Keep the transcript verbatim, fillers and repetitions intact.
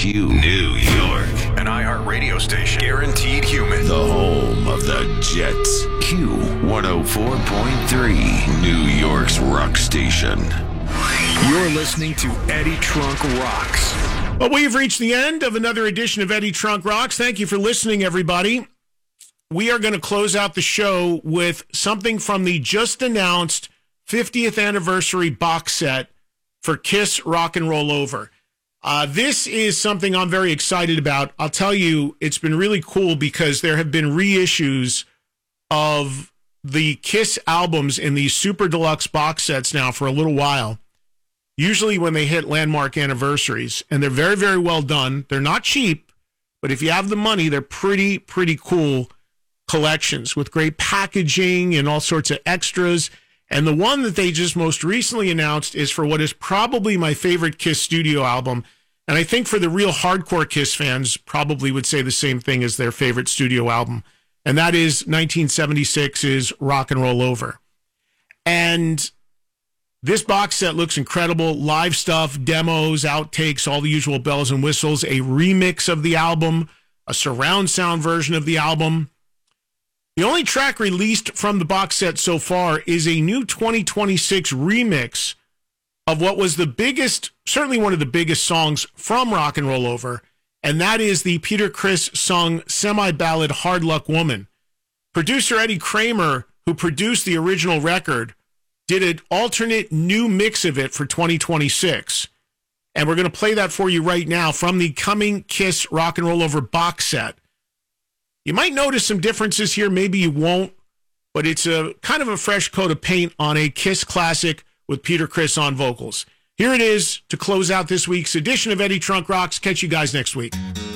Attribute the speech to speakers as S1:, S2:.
S1: Q, New York. An iHeart radio station. Guaranteed human. The home of the Jets. Q one oh four point three, New York's rock station.
S2: You're listening to Eddie Trunk Rocks.
S3: Well, we've reached the end of another edition of Eddie Trunk Rocks. Thank you for listening, everybody. We are going to close out the show with something from the just announced fiftieth anniversary box set for Kiss Rock and Roll Over. Uh, this is something I'm very excited about. I'll tell you, it's been really cool because there have been reissues of the Kiss albums in these super deluxe box sets now for a little while, usually when they hit landmark anniversaries, and they're very, very well done. They're not cheap, but if you have the money, they're pretty, pretty cool collections with great packaging and all sorts of extras. And the one that they just most recently announced is for what is probably my favorite Kiss studio album. And I think for the real hardcore Kiss fans, probably would say the same thing as their favorite studio album. And that is nineteen seventy-six's Rock and Roll Over. And this box set looks incredible. Live stuff, demos, outtakes, all the usual bells and whistles, a remix of the album, a surround sound version of the album. The only track released from the box set so far is a new twenty twenty-six remix of what was the biggest, certainly one of the biggest songs from Rock and Roll Over, and that is the Peter Criss sung semi-ballad Hard Luck Woman. Producer Eddie Kramer, who produced the original record, did an alternate new mix of it for twenty twenty-six. And we're going to play that for you right now from the coming Kiss Rock and Roll Over box set. You might notice some differences here, maybe you won't, but it's a kind of a fresh coat of paint on a Kiss classic with Peter Criss on vocals. Here it is to close out this week's edition of Eddie Trunk Rocks. Catch you guys next week.